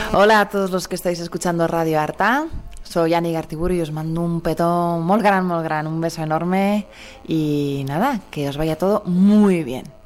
Hola a todos los que estáis escuchando Radio Arta. Soy Ani Gartiburu y os mando un petó muy gran, un beso enorme y nada, que os vaya todo muy bien.